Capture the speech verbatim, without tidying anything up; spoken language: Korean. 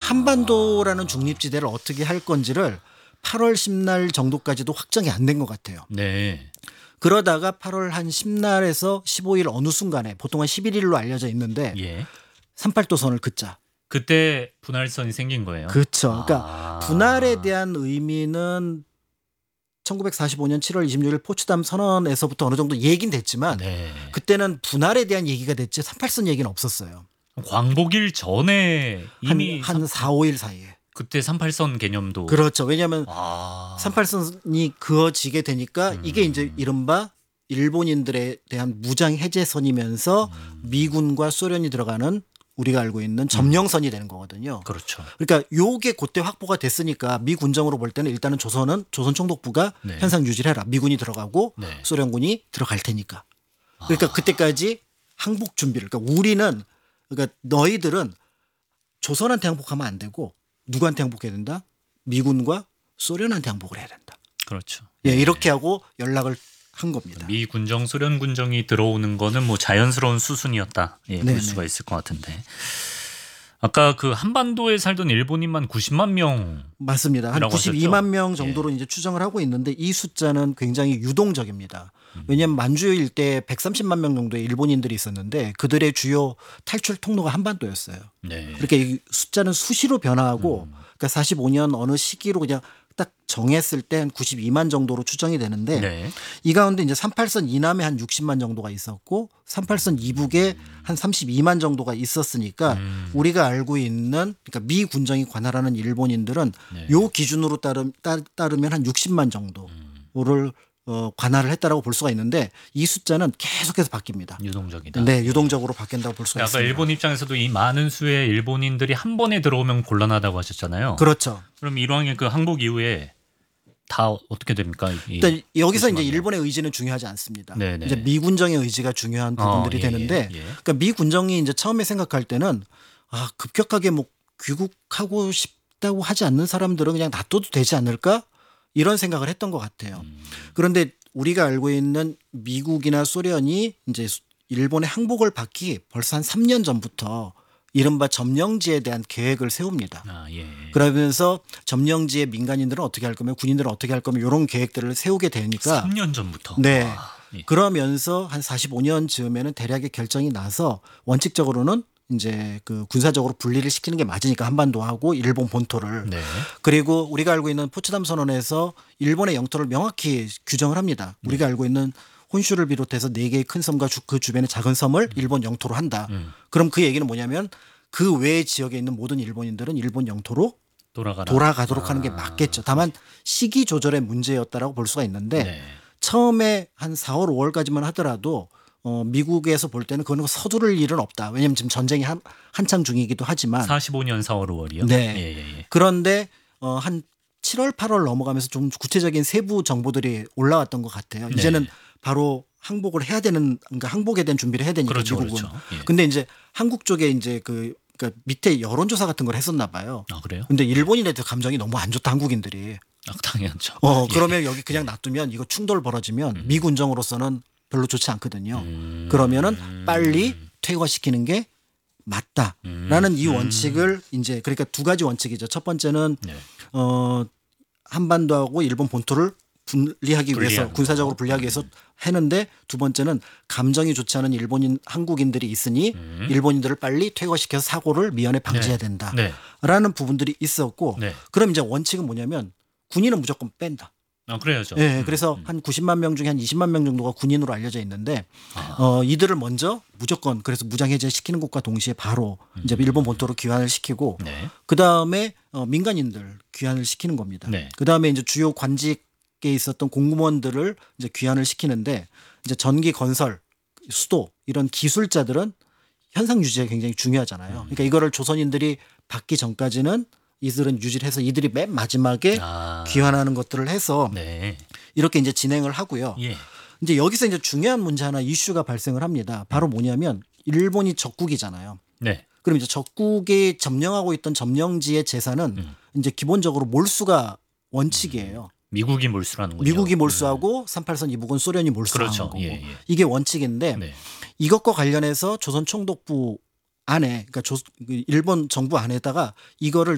한반도라는 중립지대를 어떻게 할 건지를 팔월 십날 정도까지도 확정이 안 된 것 같아요. 네. 그러다가 팔월 한 십날에서 십오일 어느 순간에 보통 한 십일일로 알려져 있는데 예. 삼팔도선을 긋자. 그때 분할선이 생긴 거예요. 그렇죠. 그러니까 아. 분할에 대한 의미는 천구백사십오년 칠월 이십육일 포츠담 선언에서부터 어느 정도 얘기는 됐지만 네. 그때는 분할에 대한 얘기가 됐지 삼팔선 얘기는 없었어요. 광복일 전에 이미 한, 한 사, 오일 사이에. 그때 삼팔선 개념도 그렇죠. 왜냐하면 아. 삼팔선이 그어지게 되니까 음. 이게 이제 이른바 일본인들에 대한 무장 해제선이면서 음. 미군과 소련이 들어가는 우리가 알고 있는 점령선이 되는 거거든요. 그렇죠. 그러니까 요게 그때 확보가 됐으니까 미 군정으로 볼 때는 일단은 조선은 조선 총독부가 네. 현상 유지를 해라. 미군이 들어가고 네. 소련군이 들어갈 테니까. 그러니까 아. 그때까지 항복 준비를. 그러니까 우리는 그러니까 너희들은 조선한테 항복하면 안 되고 누구한테 항복해야 된다? 미군과 소련한테 항복을 해야 된다. 그렇죠. 예, 이렇게 하고 연락을 한 겁니다. 미 군정, 소련 군정이 들어오는 거는 뭐 자연스러운 수순이었다. 예, 볼 네네. 수가 있을 것 같은데. 아까 그 한반도에 살던 일본인만 구십만 명. 맞습니다. 한 이라고 구십이만 하셨죠? 명 정도로 이제 추정을 하고 있는데 이 숫자는 굉장히 유동적입니다. 왜냐하면 만주 일대에 백삼십만 명 정도의 일본인들이 있었는데 그들의 주요 탈출 통로가 한반도였어요. 네. 그러니까 이 숫자는 수시로 변화하고 그러니까 사십오년 어느 시기로 그냥 딱 정했을 때 한 구십이만 정도로 추정이 되는데 네. 이 가운데 이제 삼팔선 이남에 한 육십만 정도가 있었고 삼팔선 이북에 한 삼십이만 정도가 있었으니까 음. 우리가 알고 있는 그러니까 미 군정이 관할하는 일본인들은 네. 요 기준으로 따르, 따, 따르면 한 육십만 정도를 어, 관할을 했다라고 볼 수가 있는데 이 숫자는 계속해서 바뀝니다. 유동적이다. 네, 유동적으로 바뀐다고 볼 수가 아까 있습니다. 일본 입장에서도 이 많은 수의 일본인들이 한 번에 들어오면 곤란하다고 하셨잖아요. 그렇죠. 그럼 이왕의 그 항복 이후에 다 어떻게 됩니까? 이 일단 여기서 이제 구십만 명. 일본의 의지는 중요하지 않습니다. 네네. 이제 미 군정의 의지가 중요한 부분들이 어, 예, 되는데, 예, 예. 그러니까 미 군정이 이제 처음에 생각할 때는 아 급격하게 뭐 귀국하고 싶다고 하지 않는 사람들은 그냥 놔둬도 되지 않을까 이런 생각을 했던 것 같아요. 음. 그런데 우리가 알고 있는 미국이나 소련이 이제 일본의 항복을 받기 벌써 한 삼 년 전부터 이른바 점령지에 대한 계획을 세웁니다. 아, 예. 그러면서 점령지의 민간인들은 어떻게 할 거면 군인들은 어떻게 할 거면 이런 계획들을 세우게 되니까 삼 년 전부터. 네. 와, 예. 그러면서 한 사십오 년 즈음에는 대략의 결정이 나서 원칙적으로는 이제 그 군사적으로 분리를 시키는 게 맞으니까 한반도하고 일본 본토를 네. 그리고 우리가 알고 있는 포츠담 선언에서 일본의 영토를 명확히 규정을 합니다. 우리가 알고 있는 혼슈를 비롯해서 네 개의 큰 섬과 주- 그 주변의 작은 섬을 일본 영토로 한다. 음. 그럼 그 얘기는 뭐냐면 그 외의 지역에 있는 모든 일본인들은 일본 영토로 돌아가라. 돌아가도록 하는 게 아. 맞겠죠. 다만 시기 조절의 문제였다라고 볼 수가 있는데 네. 처음에 한 사월, 오월까지만 하더라도 어, 미국에서 볼 때는 그거는 서두를 일은 없다. 왜냐하면 지금 전쟁이 한, 한창 중이기도 하지만 사십오 년 사월 오월이요? 네. 예, 예, 예. 그런데 어, 한 칠월, 팔월 넘어가면서 좀 구체적인 세부 정보들이 올라왔던 것 같아요. 네. 이제는 바로 항복을 해야 되는 그러니까 항복에 대한 준비를 해야 되니까 그렇죠, 미국은. 그렇죠. 예. 근데 이제 한국 쪽에 이제 그 그러니까 밑에 여론조사 같은 걸 했었나 봐요. 아, 그래요? 근데 일본인에 대해서 감정이 너무 안 좋다 한국인들이. 아, 당연하죠. 어 예. 그러면 여기 그냥 놔두면 이거 충돌 벌어지면 미 군정으로서는 별로 좋지 않거든요. 음. 그러면은 빨리 퇴거시키는 게 맞다라는 음. 이 원칙을 이제 그러니까 두 가지 원칙이죠. 첫 번째는 네. 어 한반도하고 일본 본토를 분리하기 위해서 분리하는 군사적으로 거. 분리하기 위해서 했는데 두 번째는 감정이 좋지 않은 일본인 한국인들이 있으니 음. 일본인들을 빨리 퇴거시켜서 사고를 미연에 방지해야 네. 된다라는 네. 부분들이 있었고 네. 그럼 이제 원칙은 뭐냐면 군인은 무조건 뺀다. 아, 그래야죠. 예, 음, 그래서 음. 한 구십만 명 중에 한 이십만 명 정도가 군인으로 알려져 있는데 아. 어, 이들을 먼저 무조건 그래서 무장해제 시키는 것과 동시에 바로 이제 일본 본토로 귀환을 시키고 네. 그 다음에 어, 민간인들 귀환을 시키는 겁니다. 네. 그 다음에 이제 주요 관직에 있었던 공무원들을 이제 귀환을 시키는데 이제 전기 건설, 수도 이런 기술자들은 현상 유지가 굉장히 중요하잖아요. 그러니까 이거를 조선인들이 받기 전까지는 이들은 유지를 해서 이들이 맨 마지막에 아. 귀환하는 것들을 해서 네. 이렇게 이제 진행을 하고요. 예. 이제 여기서 이제 중요한 문제 하나 이슈가 발생을 합니다. 바로 뭐냐면 일본이 적국이잖아요. 네. 그럼 이제 적국이 점령하고 있던 점령지의 재산은 음. 이제 기본적으로 몰수가 원칙이에요. 미국이 몰수라는군요. 미국이 몰수하고 삼팔선 이북은 소련이 몰수하는 그렇죠. 거고 예, 예. 이게 원칙인데 네. 이것과 관련해서 조선 총독부 안에 그러니까 조, 그 일본 정부 안에다가 이거를